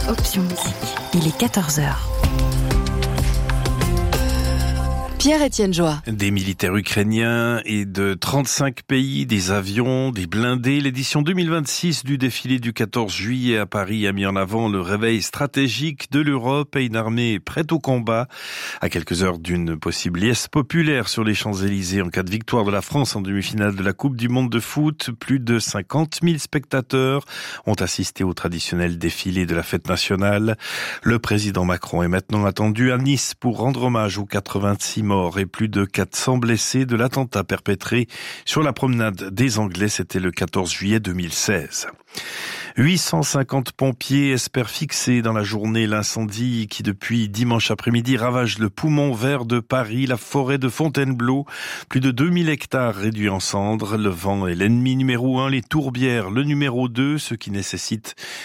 Option musique. Il est 14h. Pierre-Étienne Joie. Des militaires ukrainiens et de 35 pays, des avions, des blindés. L'édition 2026 du défilé du 14 juillet à Paris a mis en avant le réveil stratégique de l'Europe et une armée prête au combat. À quelques heures d'une possible liesse populaire sur les Champs-Élysées en cas de victoire de la France en demi-finale de la Coupe du Monde de foot, plus de 50 000 spectateurs ont assisté au traditionnel défilé de la fête nationale. Le président Macron est maintenant attendu à Nice pour rendre hommage aux 86 morts et plus de 400 blessés de l'attentat perpétré sur la promenade des Anglais. C'était le 14 juillet 2016. 850 pompiers espèrent fixer dans la journée l'incendie qui depuis dimanche après-midi ravage le poumon vert de Paris, la forêt de Fontainebleau. Plus de 2000 hectares réduits en cendres. Le vent est l'ennemi numéro 1, les tourbières le numéro 2, ce qui nécessite